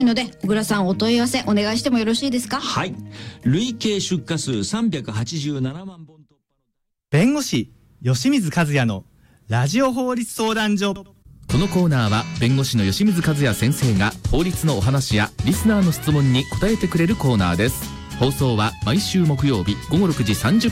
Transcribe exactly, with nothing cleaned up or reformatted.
ので小倉さんお問い合わせお願いしてもよろしいですか？ はい。累計出荷数さんびゃくはちじゅうななまんぼん。 弁護士吉水和也のラジオ法律相談所。 このコーナーは弁護士の吉水和也先生が法律のお話やリスナーの質問に答えてくれるコーナーです。放送は毎週木曜日午後ろくじさんじゅっぷん